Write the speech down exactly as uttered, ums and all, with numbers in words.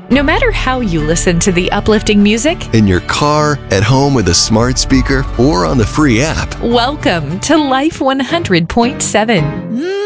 No matter how you listen to the uplifting music, in your car, at home with a smart speaker, or on the free app. welcome to Life one hundred point seven.